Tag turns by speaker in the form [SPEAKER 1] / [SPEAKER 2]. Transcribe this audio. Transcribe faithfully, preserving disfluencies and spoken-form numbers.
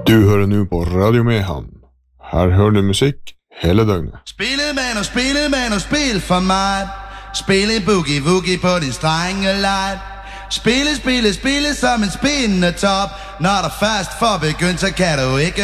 [SPEAKER 1] Du hører nu på Radio Mehan. Her hører du musik hele døgnet.
[SPEAKER 2] Spillet man og spillet man og spil for mig. Spille boogie woogie på din strenge light. Spille, spille, spille som en spindende top. Når der først får begyndt, så kan du ikke